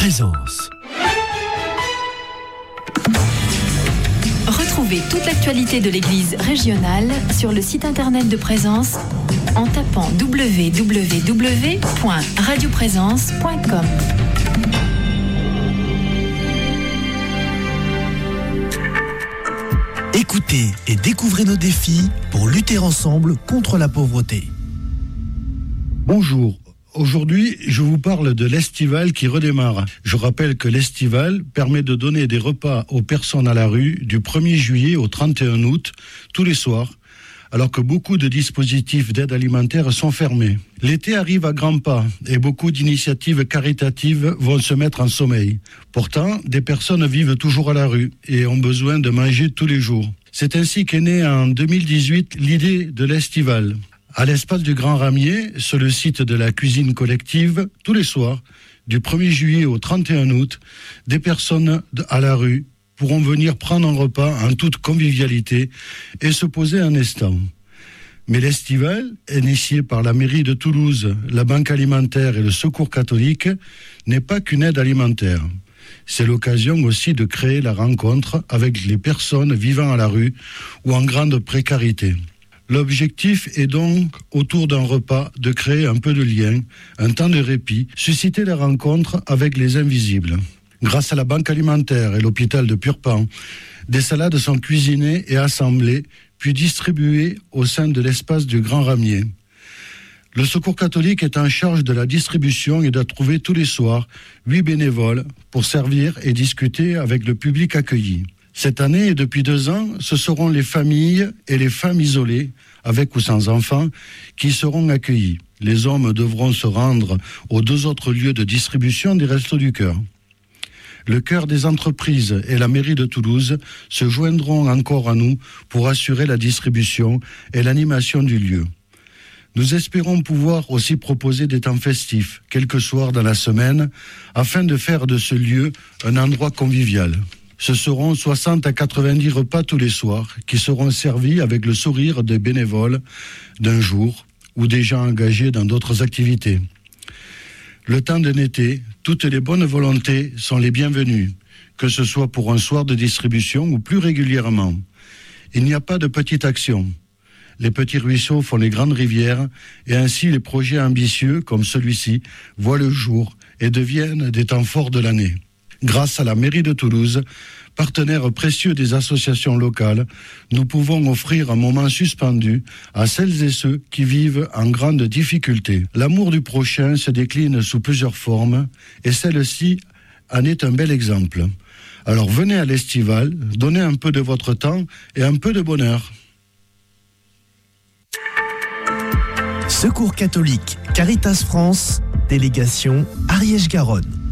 Présence. Retrouvez toute l'actualité de l'Église régionale sur le site internet de Présence en tapant www.radioprésence.com. Écoutez et découvrez nos défis pour lutter ensemble contre la pauvreté. Bonjour. Aujourd'hui, je vous parle de l'Estival qui redémarre. Je rappelle que l'Estival permet de donner des repas aux personnes à la rue du 1er juillet au 31 août, tous les soirs, alors que beaucoup de dispositifs d'aide alimentaire sont fermés. L'été arrive à grands pas et beaucoup d'initiatives caritatives vont se mettre en sommeil. Pourtant, des personnes vivent toujours à la rue et ont besoin de manger tous les jours. C'est ainsi qu'est née en 2018 l'idée de l'Estival. À l'espace du Grand Ramier, sur le site de la cuisine collective, tous les soirs, du 1er juillet au 31 août, des personnes à la rue pourront venir prendre un repas en toute convivialité et se poser un instant. Mais l'Estival, initié par la mairie de Toulouse, la Banque alimentaire et le Secours catholique, n'est pas qu'une aide alimentaire. C'est l'occasion aussi de créer la rencontre avec les personnes vivant à la rue ou en grande précarité. L'objectif est donc, autour d'un repas, de créer un peu de lien, un temps de répit, susciter la rencontre avec les invisibles. Grâce à la Banque alimentaire et l'hôpital de Purpan, des salades sont cuisinées et assemblées, puis distribuées au sein de l'espace du Grand Ramier. Le Secours catholique est en charge de la distribution et doit trouver tous les soirs 8 bénévoles pour servir et discuter avec le public accueilli. Cette année et depuis 2 ans, ce seront les familles et les femmes isolées, avec ou sans enfants, qui seront accueillis. Les hommes devront se rendre aux 2 autres lieux de distribution des Restos du Cœur. Le Cœur des entreprises et la mairie de Toulouse se joindront encore à nous pour assurer la distribution et l'animation du lieu. Nous espérons pouvoir aussi proposer des temps festifs, quelques soirs dans la semaine, afin de faire de ce lieu un endroit convivial. Ce seront 60 à 90 repas tous les soirs qui seront servis avec le sourire des bénévoles d'un jour ou des gens engagés dans d'autres activités. Le temps d'un été, toutes les bonnes volontés sont les bienvenues, que ce soit pour un soir de distribution ou plus régulièrement. Il n'y a pas de petite action. Les petits ruisseaux font les grandes rivières et ainsi les projets ambitieux comme celui-ci voient le jour et deviennent des temps forts de l'année. Grâce à la mairie de Toulouse, partenaire précieux des associations locales, nous pouvons offrir un moment suspendu à celles et ceux qui vivent en grande difficulté. L'amour du prochain se décline sous plusieurs formes et celle-ci en est un bel exemple. Alors venez à l'Estival, donnez un peu de votre temps et un peu de bonheur. Secours catholique, Caritas France, délégation Ariège-Garonne.